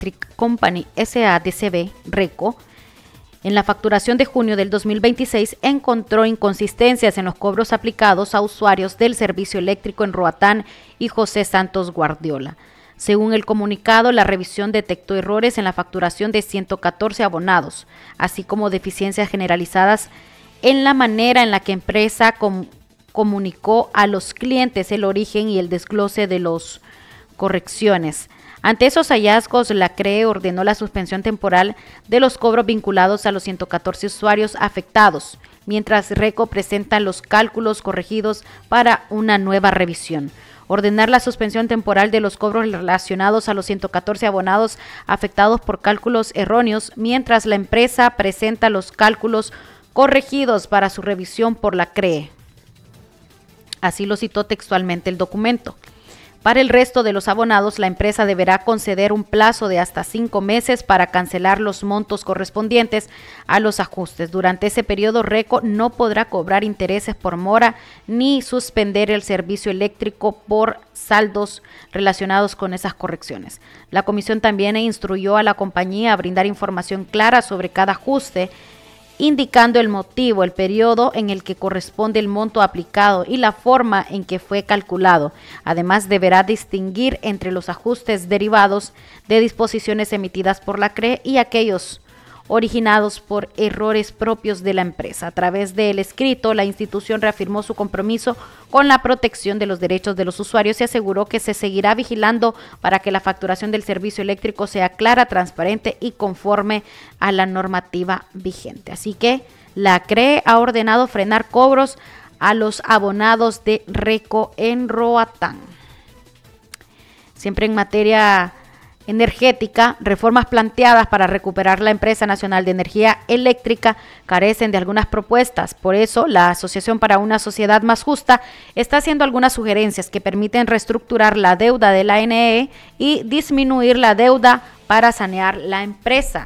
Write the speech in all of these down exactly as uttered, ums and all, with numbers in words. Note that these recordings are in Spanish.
Electric Company S A D C B, RECO, en la facturación de junio del dos mil veintiséis encontró inconsistencias en los cobros aplicados a usuarios del servicio eléctrico en Roatán y José Santos Guardiola. Según el comunicado, la revisión detectó errores en la facturación de ciento catorce abonados, así como deficiencias generalizadas en la manera en la que empresa com- comunicó a los clientes el origen y el desglose de las correcciones. Ante esos hallazgos, la C R E ordenó la suspensión temporal de los cobros vinculados a los ciento catorce usuarios afectados, mientras RECO presenta los cálculos corregidos para una nueva revisión. Ordenar la suspensión temporal de los cobros relacionados a los ciento catorce abonados afectados por cálculos erróneos, mientras la empresa presenta los cálculos corregidos para su revisión por la C R E. Así lo citó textualmente el documento. Para el resto de los abonados, la empresa deberá conceder un plazo de hasta cinco meses para cancelar los montos correspondientes a los ajustes. Durante ese periodo, RECO no podrá cobrar intereses por mora ni suspender el servicio eléctrico por saldos relacionados con esas correcciones. La comisión también instruyó a la compañía a brindar información clara sobre cada ajuste, indicando el motivo, el periodo en el que corresponde el monto aplicado y la forma en que fue calculado. Además, deberá distinguir entre los ajustes derivados de disposiciones emitidas por la C R E y aquellos originados por errores propios de la empresa. A través del escrito, la institución reafirmó su compromiso con la protección de los derechos de los usuarios y aseguró que se seguirá vigilando para que la facturación del servicio eléctrico sea clara, transparente y conforme a la normativa vigente. Así que la C R E ha ordenado frenar cobros a los abonados de RECO en Roatán. Siempre en materia energética, reformas planteadas para recuperar la Empresa Nacional de Energía Eléctrica carecen de algunas propuestas. Por eso, la Asociación para una Sociedad Más Justa está haciendo algunas sugerencias que permiten reestructurar la deuda de la A N E y disminuir la deuda para sanear la empresa.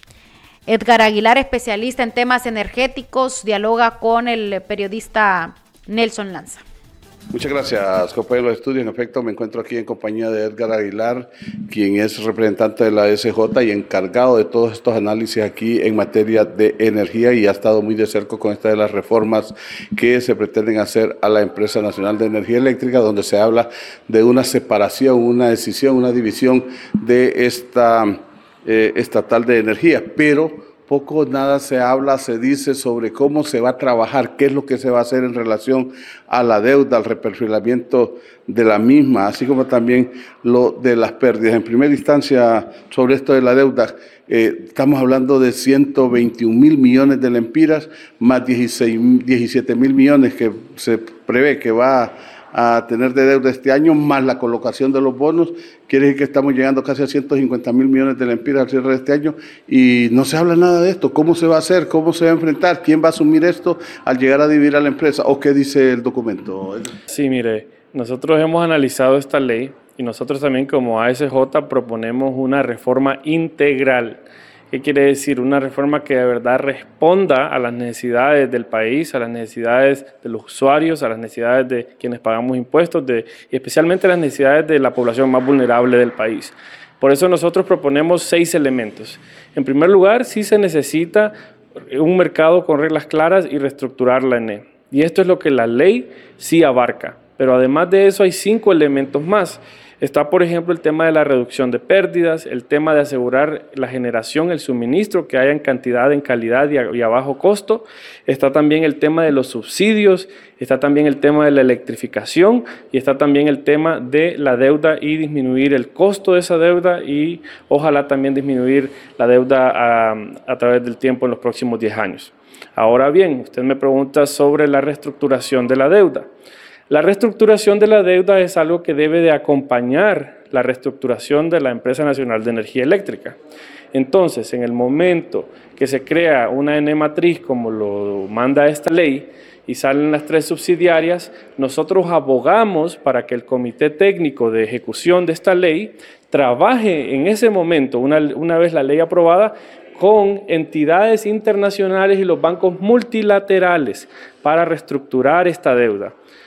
Edgar Aguilar, especialista en temas energéticos, dialoga con el periodista Nelson Lanza. Muchas gracias, compañeros de estudio. En efecto, me encuentro aquí en compañía de Edgar Aguilar, quien es representante de la S J y encargado de todos estos análisis aquí en materia de energía, y ha estado muy de cerca con esta de las reformas que se pretenden hacer a la Empresa Nacional de Energía Eléctrica, donde se habla de una separación, una decisión, una división de esta eh, estatal de energía, pero poco o nada se habla, se dice sobre cómo se va a trabajar, qué es lo que se va a hacer en relación a la deuda, al reperfilamiento de la misma, así como también lo de las pérdidas. En primera instancia, sobre esto de la deuda, eh, estamos hablando de ciento veintiún mil millones de lempiras, más dieciséis, diecisiete mil millones que se prevé que va a a tener de deuda este año, más la colocación de los bonos. Quiere decir que estamos llegando casi a ciento cincuenta mil millones de lempiras al cierre de este año, y no se habla nada de esto. ¿Cómo se va a hacer? ¿Cómo se va a enfrentar? ¿Quién va a asumir esto al llegar a dividir a la empresa? ¿O qué dice el documento? Sí, mire, nosotros hemos analizado esta ley y nosotros también como A S J proponemos una reforma integral. ¿Qué quiere decir? Una reforma que de verdad responda a las necesidades del país, a las necesidades de los usuarios, a las necesidades de quienes pagamos impuestos, de, y especialmente a las necesidades de la población más vulnerable del país. Por eso nosotros proponemos seis elementos. En primer lugar, sí se necesita un mercado con reglas claras y reestructurar la A N E. Y esto es lo que la ley sí abarca. Pero además de eso hay cinco elementos más. Está, por ejemplo, el tema de la reducción de pérdidas, el tema de asegurar la generación, el suministro, que haya en cantidad, en calidad y a, y a bajo costo. Está también el tema de los subsidios, está también el tema de la electrificación y está también el tema de la deuda y disminuir el costo de esa deuda y ojalá también disminuir la deuda a, a través del tiempo en los próximos diez años. Ahora bien, usted me pregunta sobre la reestructuración de la deuda. La reestructuración de la deuda es algo que debe de acompañar la reestructuración de la Empresa Nacional de Energía Eléctrica. Entonces, en el momento que se crea una A N E matriz, como lo manda esta ley, y salen las tres subsidiarias, nosotros abogamos para que el Comité Técnico de Ejecución de esta ley trabaje en ese momento, una, una vez la ley aprobada, con entidades internacionales y los bancos multilaterales para reestructurar esta deuda.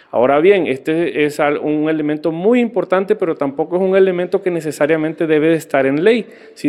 Ahora bien, este es un elemento muy importante, pero tampoco es un elemento que necesariamente debe de estar en ley.